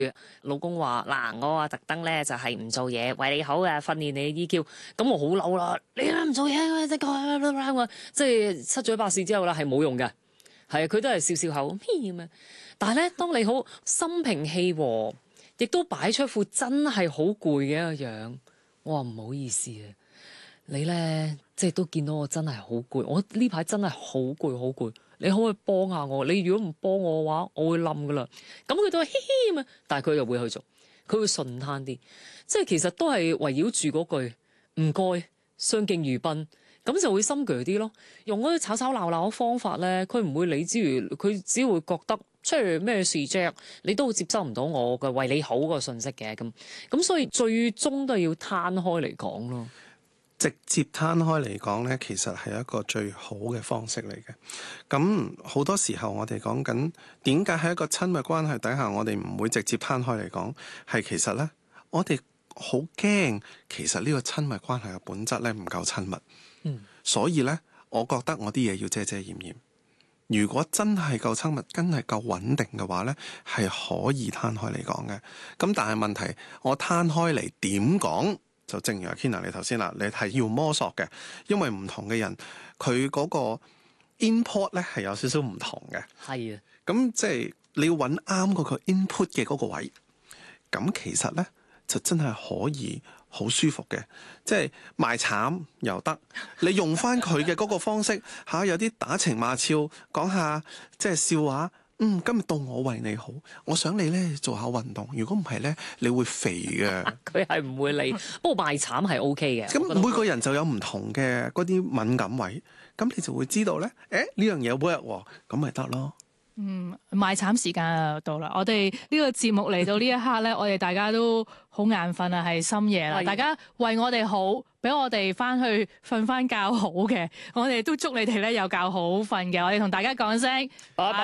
老公話嗱，我特登咧就係唔做嘢，為你好嘅，訓練你 EQ。咁我好嬲啦，你唔做嘢，即係七嘴八舌之後啦，係冇用嘅。係啊，佢都係笑笑口咁樣。但係咧，當你好心平氣和，亦都擺出副真係好攰嘅一個樣，我話唔好意思啊，你咧即係都見到我真係好攰，我呢排真係好攰好攰。你可唔可以幫下我？你如果唔幫我嘅話，我會冧噶啦。咁佢都話嘻嘻咁啊，但係佢又會去做，佢會順攤啲，即係其實都係圍繞住嗰句唔該，相敬如賓，咁就會心鋸啲咯。用嗰啲吵吵鬧鬧嘅方法咧，佢唔會理之餘，佢只會覺得即係咩事啫，你都接收唔到我嘅為你好個信息嘅咁，所以最終都係要攤開嚟講咯。 直接攤開嚟講呢，其實係一個最好嘅方式嚟嘅。咁好多時候我哋講緊點解喺一個親密關係底下，我哋唔會直接攤開嚟講，係其實呢，我哋好驚，其實呢個親密關係嘅本質呢唔夠親密。所以呢，我覺得我啲嘢要遮遮掩掩。如果真係夠親密，真係夠穩定嘅話呢，係可以攤開嚟講嘅。咁但係問題，我攤開嚟點講？就正如阿 Kina 你頭先啦，你係要摸索嘅，因為唔同嘅人佢嗰個 input 咧係有少少唔同嘅。 係啊， 咁即係你要揾啱嗰個 input 嘅嗰個位，咁其實咧就真係可以好舒服嘅，即係賣慘又得，你用翻佢嘅嗰個方式嚇，有啲打情罵俏，講下即係笑話。今日到我為你好，我想你咧做下運動。如果唔係咧，你會肥嘅。 佢係唔會理，不過賣慘係 OK 嘅。 咁每個人就有唔同嘅嗰啲敏感位，咁你就會知道咧，呢樣嘢 work 喎，咁咪得咯。 賣慘時間就到啦，我哋呢個節目嚟到呢一刻咧，我哋大家都好眼瞓啊，係深夜啦，大家為我哋好，俾我哋翻去瞓翻覺好嘅，我哋都祝你哋咧有覺好瞓嘅，我哋同大家講聲拜拜。